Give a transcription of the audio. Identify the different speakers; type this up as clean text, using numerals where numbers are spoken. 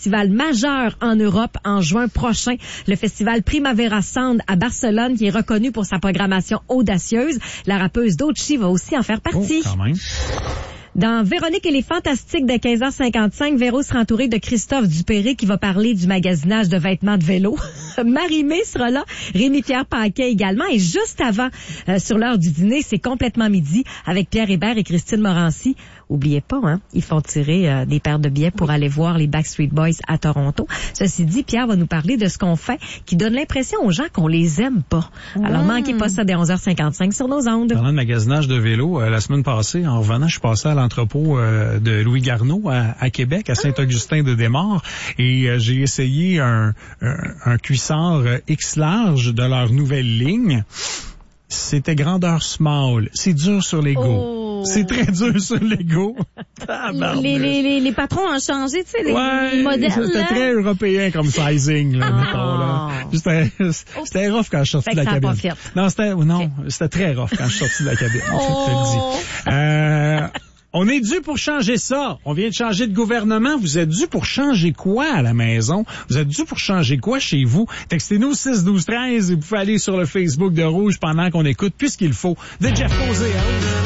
Speaker 1: festival majeur en Europe en juin prochain. Le festival Primavera Sound à Barcelone, qui est reconnu pour sa programmation audacieuse. La rappeuse Doechii va aussi en faire partie.
Speaker 2: Oh, quand même.
Speaker 1: Dans Véronique et les Fantastiques de 15h55, Véro sera entourée de Christophe Dupéré qui va parler du magasinage de vêtements de vélo. Marie-Mé sera là, Rémi-Pierre Paquet également. Et juste avant, sur l'heure du dîner, c'est complètement midi avec Pierre Hébert et Christine Morancy. Oubliez pas, ils font tirer des paires de billets pour aller voir les Backstreet Boys à Toronto. Ceci dit, Pierre va nous parler de ce qu'on fait qui donne l'impression aux gens qu'on les aime pas. Alors, manquez pas ça dès 11h55 sur nos ondes.
Speaker 2: Pendant le magasinage de vélo, la semaine passée, en revenant, je suis passé à l'entrepôt de Louis Garneau à Québec, à Saint-Augustin-de-Desmaures, et j'ai essayé un cuissard X-large de leur nouvelle ligne. C'était grandeur small. C'est dur sur l'ego.
Speaker 1: Oh.
Speaker 2: C'est très dur sur l'ego.
Speaker 3: Les patrons ont changé, tu sais, les modèles.
Speaker 2: C'était très européen comme sizing, là, mettons, là. C'était rough quand je suis sorti de la cabine. C'était très rough quand je suis sorti de la cabine. Je te le dis. On est dû pour changer ça. On vient de changer de gouvernement. Vous êtes dû pour changer quoi à la maison? Vous êtes dû pour changer quoi chez vous? Textez-nous 6-12-13 et vous pouvez aller sur le Facebook de Rouge pendant qu'on écoute, puisqu'il faut, de Jeff Posey.